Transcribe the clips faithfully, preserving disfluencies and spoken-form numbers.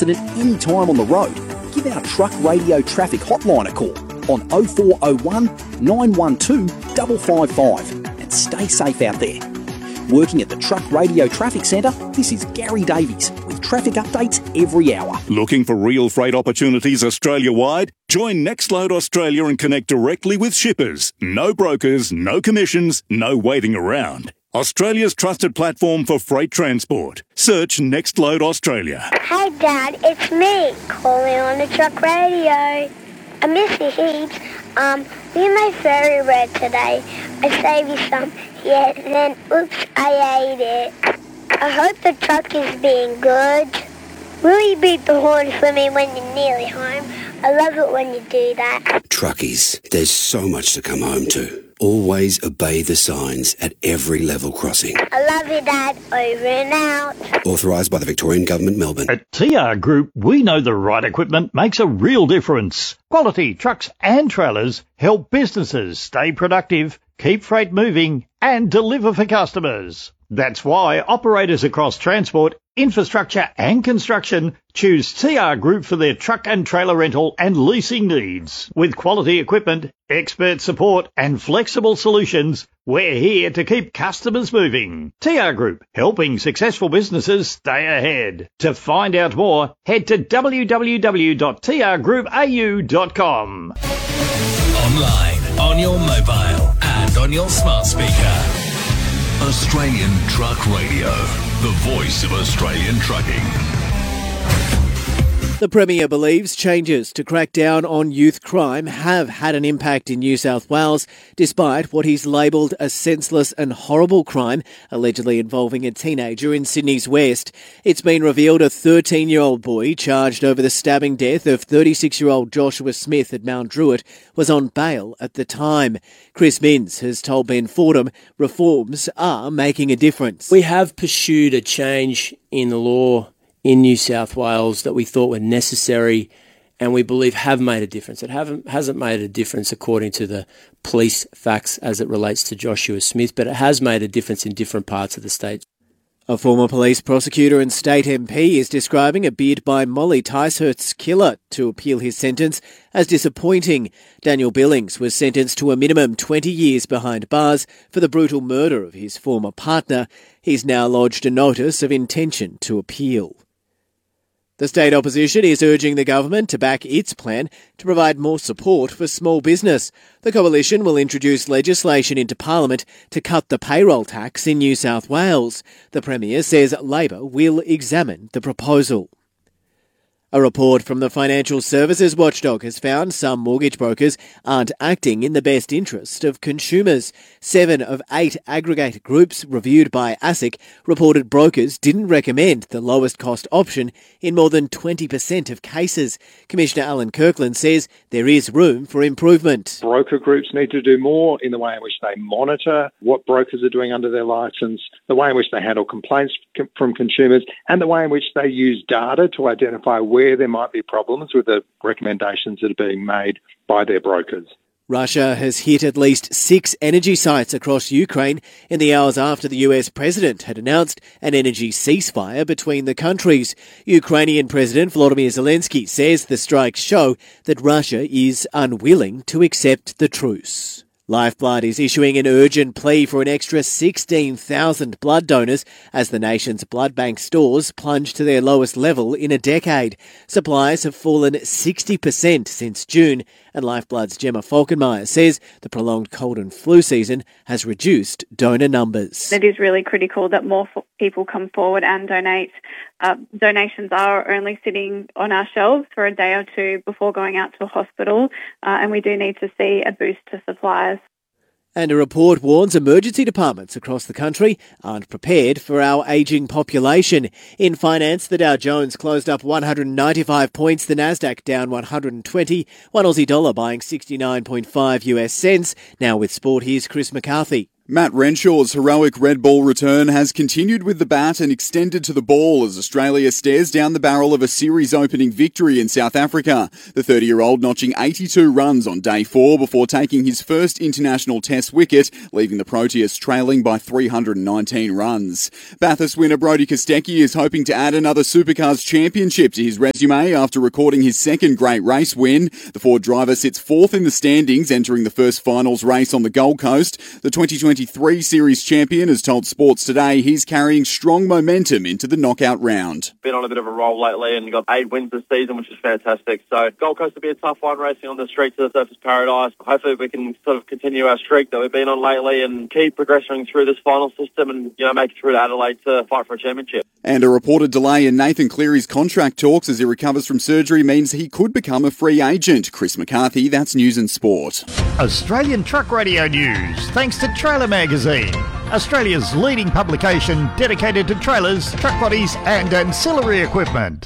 accident anytime on the road, give our Truck Radio Traffic Hotline a call on oh four oh one, nine one two, five five five and stay safe out there. Working at the Truck Radio Traffic Centre, this is Gary Davies with traffic updates every hour. Looking for real freight opportunities Australia-wide? Join Nextload Australia and connect directly with shippers. No brokers, no commissions, no waiting around. Australia's trusted platform for freight transport. Search Nextload Australia. Hey Dad, it's me, calling on the Truck Radio. I miss you heaps. Um, we made fairy bread today. I saved you some. Yeah, then, oops, I ate it. I hope the truck is being good. Will you beat the horn for me when you're nearly home? I love it when you do that. Truckies, there's so much to come home to. Always obey the signs at every level crossing. I love you, Dad. Over and out. Authorised by the Victorian Government, Melbourne. At T R Group, we know the right equipment makes a real difference. Quality trucks and trailers help businesses stay productive, keep freight moving, and deliver for customers. That's why operators across transport, infrastructure and construction choose T R Group for their truck and trailer rental and leasing needs. With quality equipment, expert support and flexible solutions, we're here to keep customers moving. T R Group, helping successful businesses stay ahead. To find out more, head to w w w dot t r group a u dot com. Online, on your mobile and on your smart speaker. Australian Truck Radio, the voice of Australian trucking. The Premier believes changes to crack down on youth crime have had an impact in New South Wales, despite what he's labelled a senseless and horrible crime allegedly involving a teenager in Sydney's West. It's been revealed a thirteen-year-old boy charged over the stabbing death of thirty-six-year-old Joshua Smith at Mount Druitt was on bail at the time. Chris Minns has told Ben Fordham reforms are making a difference. We have pursued a change in the law in New South Wales that we thought were necessary and we believe have made a difference. It haven't, hasn't made a difference according to the police facts as it relates to Joshua Smith, but it has made a difference in different parts of the state. A former police prosecutor and state M P is describing a bid by Molly Ticehurst's killer to appeal his sentence as disappointing. Daniel Billings was sentenced to a minimum twenty years behind bars for the brutal murder of his former partner. He's now lodged a notice of intention to appeal. The state opposition is urging the government to back its plan to provide more support for small business. The coalition will introduce legislation into Parliament to cut the payroll tax in New South Wales. The Premier says Labor will examine the proposal. A report from the Financial Services Watchdog has found some mortgage brokers aren't acting in the best interest of consumers. Seven of eight aggregate groups reviewed by ASIC reported brokers didn't recommend the lowest cost option in more than twenty percent of cases. Commissioner Alan Kirkland says there is room for improvement. Broker groups need to do more in the way in which they monitor what brokers are doing under their licence, the way in which they handle complaints from consumers, and the way in which they use data to identify where where there might be problems with the recommendations that are being made by their brokers. Russia has hit at least six energy sites across Ukraine in the hours after the U S president had announced an energy ceasefire between the countries. Ukrainian President Volodymyr Zelensky says the strikes show that Russia is unwilling to accept the truce. Lifeblood is issuing an urgent plea for an extra sixteen thousand blood donors as the nation's blood bank stores plunge to their lowest level in a decade. Supplies have fallen sixty percent since June, and Lifeblood's Gemma Falkenmeyer says the prolonged cold and flu season has reduced donor numbers. It is really critical that more people come forward and donate. Uh, donations are only sitting on our shelves for a day or two before going out to a hospital, uh, and we do need to see a boost to supplies. And a report warns emergency departments across the country aren't prepared for our ageing population. In finance, the Dow Jones closed up one hundred ninety-five points, the Nasdaq down one hundred twenty, one Aussie dollar buying sixty-nine point five U S cents. Now with sport, here's Chris McCarthy. Matt Renshaw's heroic red ball return has continued with the bat and extended to the ball as Australia stares down the barrel of a series-opening victory in South Africa. The thirty-year-old notching eighty-two runs on day four before taking his first international test wicket, leaving the Proteas trailing by three hundred nineteen runs. Bathurst winner Brodie Kostecki is hoping to add another Supercars championship to his resume after recording his second great race win. The Ford driver sits fourth in the standings, entering the first finals race on the Gold Coast. The twenty twenty-three Series champion has told Sports Today he's carrying strong momentum into the knockout round. Been on a bit of a roll lately and got eight wins this season, which is fantastic. So Gold Coast will be a tough one, racing on the streets of the Surfers Paradise. Hopefully we can sort of continue our streak that we've been on lately and keep progressing through this final system and, you know, make it through to Adelaide to fight for a championship. And a reported delay in Nathan Cleary's contract talks as he recovers from surgery means he could become a free agent. Chris McCarthy, that's News and Sport. Australian Truck Radio News, thanks to Trailer Magazine, Australia's leading publication dedicated to trailers, truck bodies and ancillary equipment.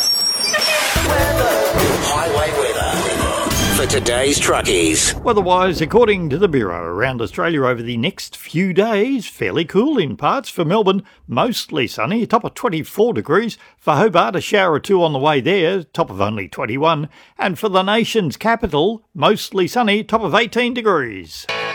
Highway weather for today's truckies. Weather-wise, according to the Bureau, around Australia over the next few days, fairly cool in parts. For Melbourne, mostly sunny, top of twenty-four degrees. For Hobart, a shower or two on the way there, top of only twenty-one. And for the nation's capital, mostly sunny, top of eighteen degrees.